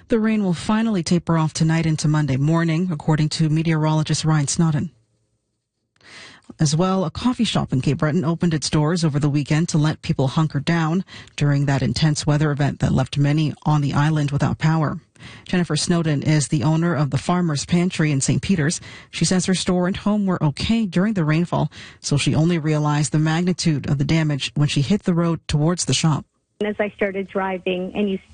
The rain will finally taper off tonight into Monday morning, according to meteorologist Ryan Snodden. As well, a coffee shop in Cape Breton opened its doors over the weekend to let people hunker down during that intense weather event that left many on the island without power. Jennifer Snowden is the owner of the Farmer's Pantry in St. Peter's. She says her store and home were okay during the rainfall, so she only realized the magnitude of the damage when she hit the road towards the shop. As I started driving and you